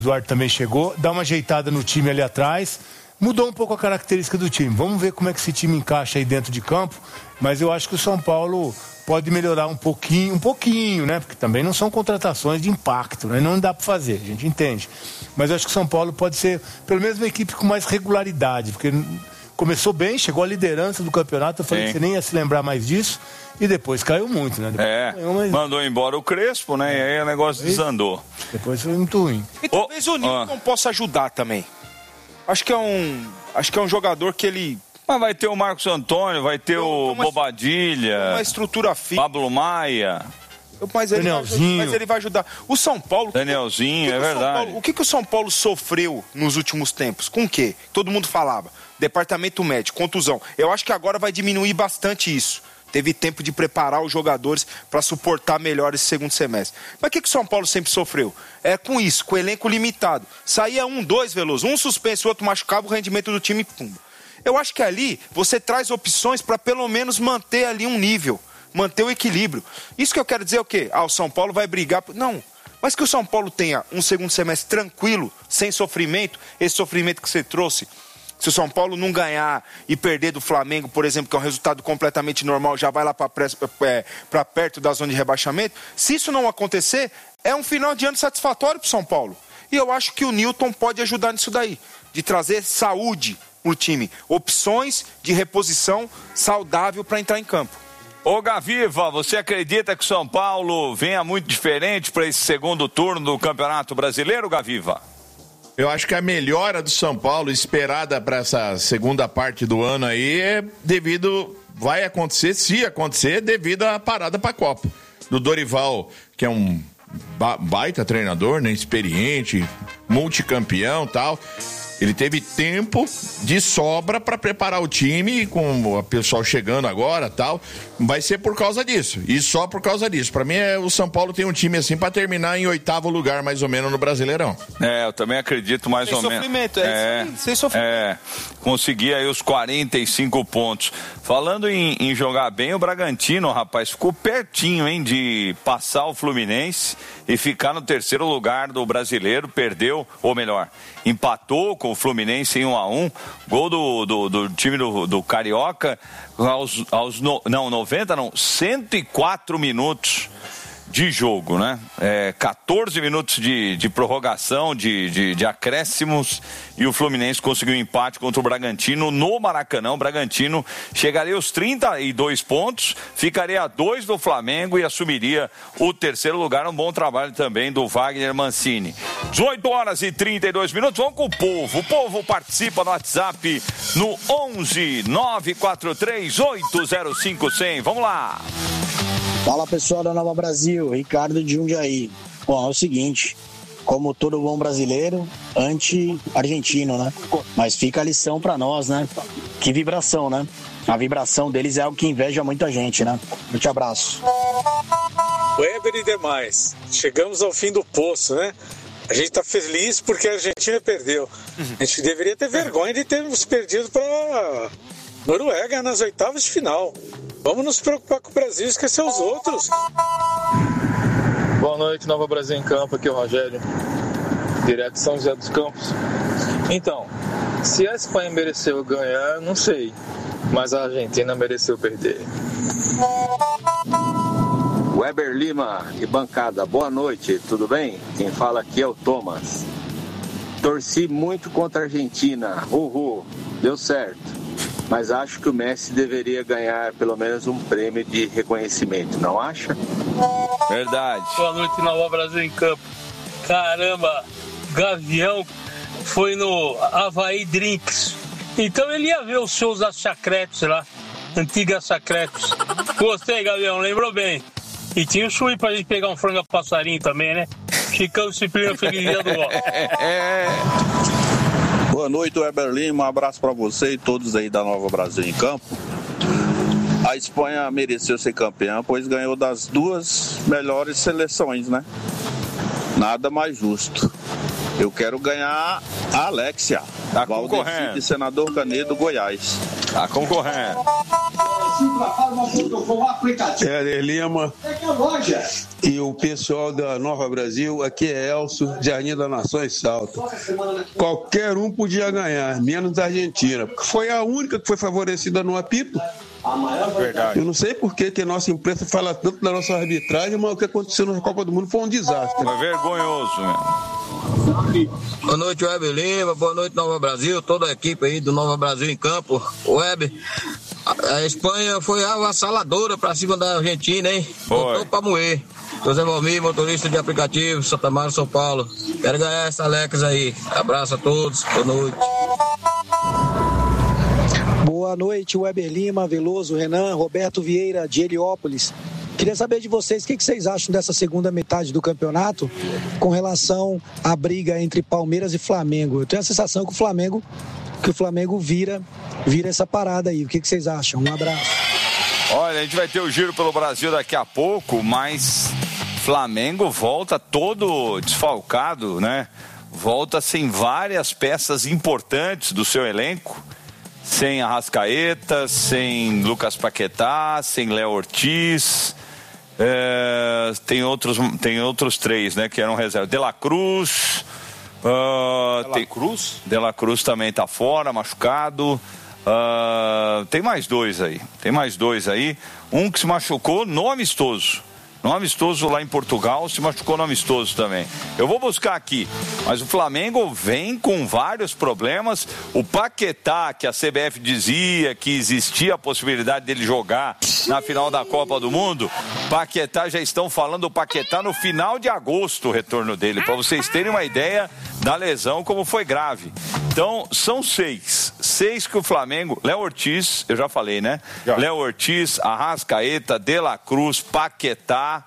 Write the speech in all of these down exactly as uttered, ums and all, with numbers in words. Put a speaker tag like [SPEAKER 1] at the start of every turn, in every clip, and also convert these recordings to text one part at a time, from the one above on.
[SPEAKER 1] Eduardo também chegou, dá uma ajeitada no time ali atrás, mudou um pouco a característica do time. Vamos ver como é que esse time encaixa aí dentro de campo, mas eu acho que o São Paulo pode melhorar um pouquinho, um pouquinho, né? Porque também não são contratações de impacto, né? Não dá para fazer, a gente entende. Mas eu acho que o São Paulo pode ser, pelo menos, uma equipe com mais regularidade, porque começou bem, chegou à liderança do campeonato, eu falei que você nem ia se lembrar mais disso, e depois caiu muito, né? Depois
[SPEAKER 2] é,
[SPEAKER 1] mais...
[SPEAKER 2] mandou embora o Crespo, né? É. E aí o negócio desandou.
[SPEAKER 1] Depois foi muito ruim.
[SPEAKER 3] E talvez oh, o Nilton oh. possa ajudar também. Acho que é um, acho que é um jogador que ele...
[SPEAKER 2] Mas vai ter o Marcos Antônio, vai ter o uma, Bobadilha,
[SPEAKER 3] uma estrutura física.
[SPEAKER 2] Pablo Maia...
[SPEAKER 3] Mas ele, vai, mas ele vai ajudar. O São Paulo...
[SPEAKER 2] Danielzinho,
[SPEAKER 3] que que
[SPEAKER 2] é verdade.
[SPEAKER 3] Paulo, o que, que o São Paulo sofreu nos últimos tempos? Com o quê? Todo mundo falava. Departamento médico, contusão. Eu acho que agora vai diminuir bastante isso. Teve tempo de preparar os jogadores para suportar melhor esse segundo semestre. Mas o que, que o São Paulo sempre sofreu? É com isso, com o elenco limitado. Saía um, dois, Veloso. Um suspenso, o outro machucava, o rendimento do time, pumba. Eu acho que ali você traz opções para pelo menos manter ali um nível. Manter o equilíbrio. Isso que eu quero dizer é o quê? Ah, o São Paulo vai brigar... Não, mas que o São Paulo tenha um segundo semestre tranquilo, sem sofrimento, esse sofrimento que você trouxe. Se o São Paulo não ganhar e perder do Flamengo, por exemplo, que é um resultado completamente normal, já vai lá para é, perto da zona de rebaixamento. Se isso não acontecer, é um final de ano satisfatório para o São Paulo. E eu acho que o Nilton pode ajudar nisso daí, de trazer saúde para o time. Opções de reposição saudável para entrar em campo.
[SPEAKER 2] Ô Gaviva, você acredita que o São Paulo venha muito diferente para esse segundo turno do Campeonato Brasileiro, Gaviva?
[SPEAKER 4] Eu acho que a melhora do São Paulo esperada para essa segunda parte do ano aí é devido, vai acontecer, se acontecer, devido à parada para a Copa. Do Dorival, que é um ba- baita treinador, né, experiente, multicampeão e tal. Ele teve tempo de sobra para preparar o time, com o pessoal chegando agora e tal. Vai ser por causa disso. E só por causa disso. Para mim, é, o São Paulo tem um time assim para terminar em oitavo lugar, mais ou menos, no Brasileirão.
[SPEAKER 2] É, eu também acredito mais
[SPEAKER 3] sem
[SPEAKER 2] ou menos.
[SPEAKER 3] Sofrimento, é, é isso aí, sem sofrimento.
[SPEAKER 2] É, conseguir aí os quarenta e cinco pontos. Falando em, em jogar bem, o Bragantino, rapaz, ficou pertinho, hein, de passar o Fluminense e ficar no terceiro lugar do Brasileiro. Perdeu, ou melhor, empatou com o Fluminense em um a um, gol do, do, do time do, do Carioca aos, aos no, não, noventa não, cento e quatro minutos de jogo, né? É, quatorze minutos de, de prorrogação, de, de, de acréscimos, e o Fluminense conseguiu um empate contra o Bragantino no Maracanã. O Bragantino chegaria aos trinta e dois pontos, ficaria a dois do Flamengo e assumiria o terceiro lugar. Um bom trabalho também do Wagner Mancini. dezoito horas e trinta e dois minutos, vamos com o povo. O povo participa no WhatsApp no onze nove quatro três oito zero cinco zero zero. Vamos lá.
[SPEAKER 5] Fala pessoal da Nova Brasil, Ricardo de Jundiaí. Bom, é o seguinte, como todo bom brasileiro, anti-argentino, né? Mas fica a lição pra nós, né? Que vibração, né? A vibração deles é algo que inveja muita gente, né? Muito abraço.
[SPEAKER 6] Weber e demais, chegamos ao fim do poço, né? A gente tá feliz porque a Argentina perdeu. A gente deveria ter vergonha de termos perdido pra Noruega nas oitavas de final. Vamos nos preocupar com o Brasil e esquecer os outros.
[SPEAKER 7] Boa noite, Nova Brasil em Campo, aqui é o Rogério, direto de São José dos Campos. Então, se a Espanha mereceu ganhar, não sei, mas a Argentina mereceu perder.
[SPEAKER 8] Weber Lima e bancada, boa noite, tudo bem? Quem fala aqui é o Thomas. Torci muito contra a Argentina, uhul, deu certo. Mas acho que o Messi deveria ganhar pelo menos um prêmio de reconhecimento, não acha?
[SPEAKER 2] Verdade.
[SPEAKER 9] Boa noite, Nova Brasil em Campo. Caramba, Gavião foi no Havaí Drinks. Então ele ia ver os shows das Chacretes lá, antigas Chacretes. Gostei, Gavião, lembrou bem. E tinha o Chui pra gente pegar um frango a passarinho também, né? Chicão Disciplina, feliz dia do golpe.
[SPEAKER 10] Boa noite, Weber Lima, um abraço para você e todos aí da Nova Brasil em Campo. A Espanha mereceu ser campeã, pois ganhou das duas melhores seleções, né? Nada mais justo. Eu quero ganhar a Alexia.
[SPEAKER 2] Tá
[SPEAKER 10] Valdeci
[SPEAKER 2] concorrendo.
[SPEAKER 10] de Senador Canedo, Goiás.
[SPEAKER 2] Tá concorrendo.
[SPEAKER 11] Éder Lima e o pessoal da Nova Brasil, aqui é Elcio, Jardim das Nações Salto. Qualquer um podia ganhar, menos a Argentina, porque foi a única que foi favorecida no apito.
[SPEAKER 2] Verdade.
[SPEAKER 11] Eu não sei por que que a nossa imprensa fala tanto da nossa arbitragem, mas o que aconteceu na Copa do Mundo foi um desastre.
[SPEAKER 2] Foi vergonhoso mesmo.
[SPEAKER 12] Boa noite, Web Lima. Boa noite, Nova Brasil. Toda a equipe aí do Nova Brasil em campo. Web, a, a Espanha foi avassaladora pra cima da Argentina, hein? Botou pra moer. José Valmir, motorista de aplicativo, Santa Maria, São Paulo. Quero ganhar essa Alex aí. Abraço a todos. Boa noite.
[SPEAKER 13] Boa noite, Weber Lima, Veloso, Renan, Roberto Vieira, de Heliópolis. Queria saber de vocês o que vocês acham dessa segunda metade do campeonato com relação à briga entre Palmeiras e Flamengo. Eu tenho a sensação que o Flamengo, que o Flamengo vira, vira essa parada aí. O que vocês acham? Um abraço.
[SPEAKER 2] Olha, a gente vai ter o giro pelo Brasil daqui a pouco, mas Flamengo volta todo desfalcado, né? Volta sem várias peças importantes do seu elenco. Sem Arrascaeta, sem Lucas Paquetá, sem Léo Ortiz. É, tem, outros, tem outros três, né, que eram reserva. De La Cruz. Uh,
[SPEAKER 3] De La
[SPEAKER 2] tem,
[SPEAKER 3] Cruz?
[SPEAKER 2] De La Cruz também tá fora, machucado. Uh, tem mais dois aí. Tem mais dois aí. Um que se machucou no amistoso. No amistoso lá em Portugal, se machucou no amistoso também. Eu vou buscar aqui, mas o Flamengo vem com vários problemas. O Paquetá, que a C B F dizia que existia a possibilidade dele jogar na final da Copa do Mundo, Paquetá, já estão falando do Paquetá no final de agosto, o retorno dele, para vocês terem uma ideia da lesão, como foi grave. Então, são seis. Seis que o Flamengo... Léo Ortiz, eu já falei, né? Léo Ortiz, Arrascaeta, De La Cruz, Paquetá.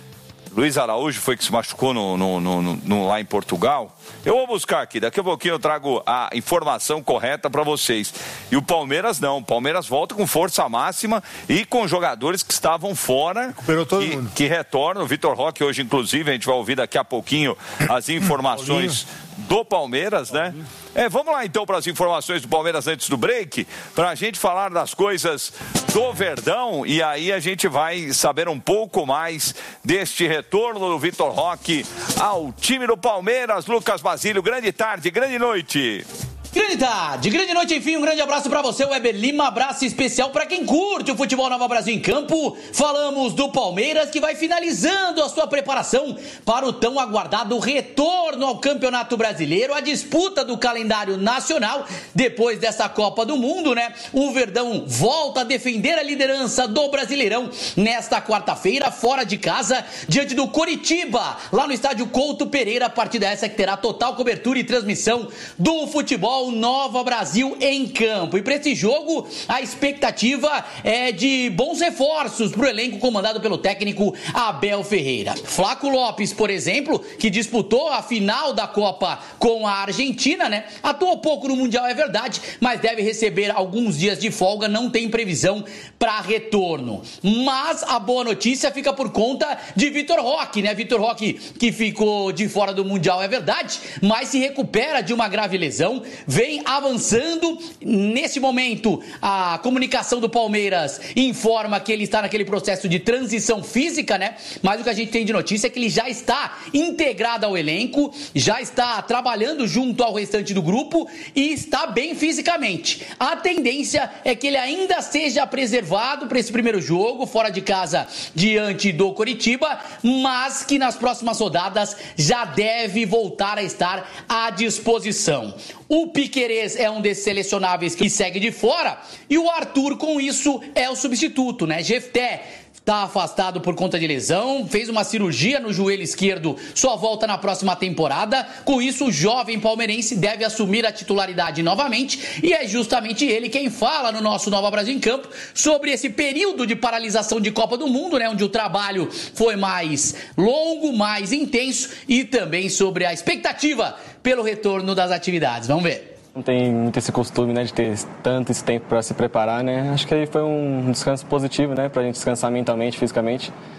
[SPEAKER 2] Luiz Araújo foi que se machucou no, no, no, no, lá em Portugal. Eu vou buscar aqui, daqui a pouquinho eu trago a informação correta para vocês. E o Palmeiras não, o Palmeiras volta com força máxima e com jogadores que estavam fora,
[SPEAKER 1] recuperou todo
[SPEAKER 2] que,
[SPEAKER 1] mundo.
[SPEAKER 2] que retornam. O Vitor Roque hoje, inclusive, a gente vai ouvir daqui a pouquinho as informações do Palmeiras, né? É, vamos lá então para as informações do Palmeiras antes do break, para a gente falar das coisas do Verdão, e aí a gente vai saber um pouco mais deste retorno do Vitor Roque ao time do Palmeiras. Lucas Basílio, grande tarde, grande noite.
[SPEAKER 14] Grande tarde, grande noite, enfim, um grande abraço pra você, Weber Lima, abraço especial pra quem curte o futebol Nova Brasil em campo. Falamos do Palmeiras, que vai finalizando a sua preparação para o tão aguardado retorno ao Campeonato Brasileiro, a disputa do calendário nacional depois dessa Copa do Mundo, né? O Verdão volta a defender a liderança do Brasileirão nesta quarta-feira, fora de casa, diante do Coritiba, lá no estádio Couto Pereira, a partida essa que terá total cobertura e transmissão do futebol Nova Brasil em campo. E para esse jogo, a expectativa é de bons reforços para o elenco comandado pelo técnico Abel Ferreira. Flaco Lopes, por exemplo, que disputou a final da Copa com a Argentina, né? Atuou pouco no Mundial, é verdade, mas deve receber alguns dias de folga, não tem previsão para retorno. Mas a boa notícia fica por conta de Vitor Roque, né? Vitor Roque que ficou de fora do Mundial, é verdade, mas se recupera de uma grave lesão, vem avançando. Nesse momento, a comunicação do Palmeiras informa que ele está naquele processo de transição física, né? Mas o que a gente tem de notícia é que ele já está integrado ao elenco, já está trabalhando junto ao restante do grupo e está bem fisicamente. A tendência é que ele ainda seja preservado para esse primeiro jogo, fora de casa, diante do Coritiba, mas que nas próximas rodadas já deve voltar a estar à disposição. O Piquerez é um desses selecionáveis que segue de fora e o Arthur, com isso, é o substituto, né? Jefté está afastado por conta de lesão, fez uma cirurgia no joelho esquerdo, só volta na próxima temporada. Com isso, o jovem palmeirense deve assumir a titularidade novamente e é justamente ele quem fala no nosso Nova Brasil em Campo sobre esse período de paralisação de Copa do Mundo, né, onde o trabalho foi mais longo, mais intenso, e também sobre a expectativa pelo retorno das atividades. Vamos ver.
[SPEAKER 15] Não tem muito esse costume, né, de ter tanto esse tempo para se preparar, né? Acho que aí foi um descanso positivo, né, para a gente descansar mentalmente, fisicamente.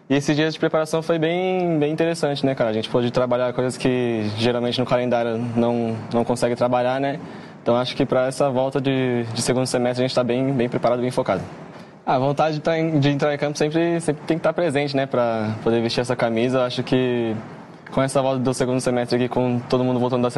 [SPEAKER 15] E esses dias de preparação foi bem, bem interessante, né, cara? A gente pôde trabalhar coisas que geralmente no calendário não, não consegue trabalhar, né? Então acho que para essa volta de, de segundo semestre a gente está bem, bem preparado, bem focado. A vontade de, tá em, de entrar em campo sempre, sempre tem que estar presente, né? Para poder vestir essa camisa. Eu acho que com essa volta do segundo semestre aqui, com todo mundo voltando da